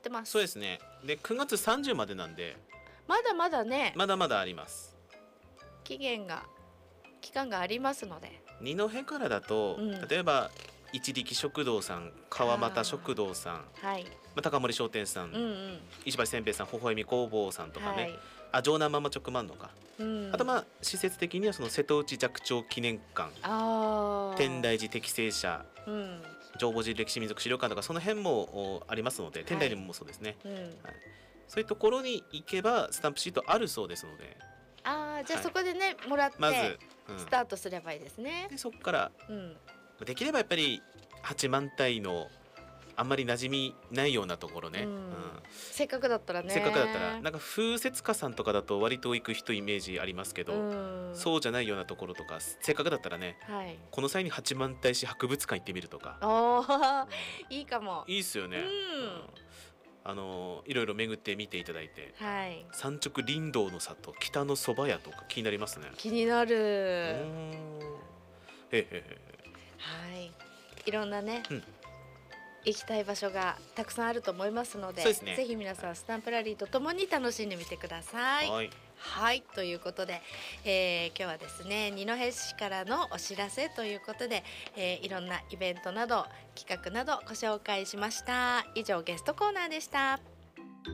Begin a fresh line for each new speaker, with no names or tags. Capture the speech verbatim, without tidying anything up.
ってます。
そうですね。でくがつさんじゅうまでなんで
まだまだね、
まだまだあります。
期限が期間がありますので。
二戸からだと、
うん
例えば一力食堂さん、川俣食堂さん、
はい、
まあ、高森商店さん、
うんうん
石橋せんべいさん、微笑み工房さんとかね、
はい、
あ城南ママ直万とか、
うん、
あとまあ施設的にはその瀬戸内寂聴記念館、
あー
天台寺適正社、
うん
浄法寺歴史民族資料館とかその辺もおありますので、天台寺もそうですね、
うん、
はい、そういうところに行けばスタンプシートあるそうですので、
あーじゃあ
はい
そこでね、もらって、
まず、うん、
スタートすればいいですね。
でそこから
うん
できればやっぱり八幡平のあんまり馴染みないようなところね、
うん
うん
せっかくだったらね。
せっかくだったらなんか風雪花さんとかだと割と行く人イメージありますけど、
うん
そうじゃないようなところとかせっかくだったらね、
はい、
この際に八幡平市博物館行ってみるとか
おーいいかも。
いいっすよね、
うん
うんあのいろいろ巡ってみていただいて、
はい、
山直林道の里北のそば屋とか気になりますね。
気にな
う
る。
ーんへへへ
はい、いろんなね、
うん
行きたい場所がたくさんあると思いますので、
そうですね
ぜひ皆さんスタンプラリーとともに楽しんでみてください。
はい
はい、ということで、えー今日はですね二戸市からのお知らせということで、えーいろんなイベントなど企画などご紹介しました。以上ゲストコーナーでした。